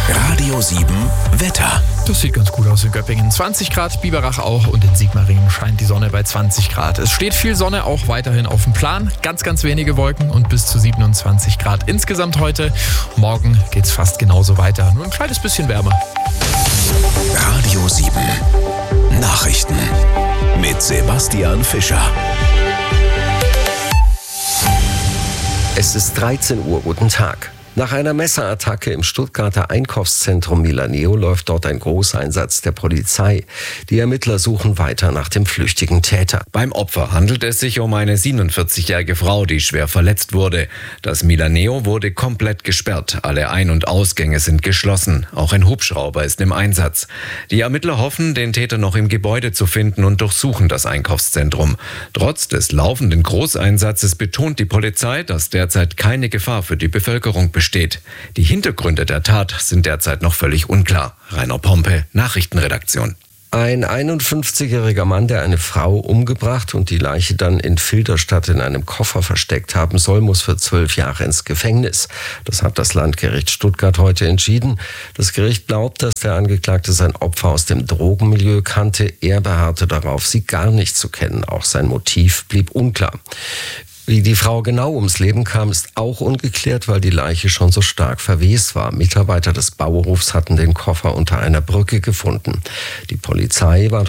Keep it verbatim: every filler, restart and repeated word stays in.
Radio sieben Wetter. Das sieht ganz gut aus in Göppingen. zwanzig Grad, Biberach auch und in Sigmaringen scheint die Sonne bei zwanzig Grad. Es steht viel Sonne auch weiterhin auf dem Plan. Ganz, ganz wenige Wolken und bis zu siebenundzwanzig Grad insgesamt heute. Morgen geht's fast genauso weiter. Nur ein kleines bisschen wärmer. Radio sieben Nachrichten mit Sebastian Fischer. Es ist dreizehn Uhr, guten Tag. Nach einer Messerattacke im Stuttgarter Einkaufszentrum Milaneo läuft dort ein Großeinsatz der Polizei. Die Ermittler suchen weiter nach dem flüchtigen Täter. Beim Opfer handelt es sich um eine siebenundvierzigjährige Frau, die schwer verletzt wurde. Das Milaneo wurde komplett gesperrt. Alle Ein- und Ausgänge sind geschlossen. Auch ein Hubschrauber ist im Einsatz. Die Ermittler hoffen, den Täter noch im Gebäude zu finden und durchsuchen das Einkaufszentrum. Trotz des laufenden Großeinsatzes betont die Polizei, dass derzeit keine Gefahr für die Bevölkerung besteht. Steht. Die Hintergründe der Tat sind derzeit noch völlig unklar. Rainer Pompe, Nachrichtenredaktion. Ein einundfünfzigjähriger Mann, der eine Frau umgebracht und die Leiche dann in Filderstadt in einem Koffer versteckt haben soll, muss für zwölf Jahre ins Gefängnis. Das hat das Landgericht Stuttgart heute entschieden. Das Gericht glaubt, dass der Angeklagte sein Opfer aus dem Drogenmilieu kannte. Er beharrte darauf, sie gar nicht zu kennen. Auch sein Motiv blieb unklar. Wie die Frau genau ums Leben kam, ist auch ungeklärt, weil die Leiche schon so stark verwest war. Mitarbeiter des Bauhofs hatten den Koffer unter einer Brücke gefunden. Die Polizei war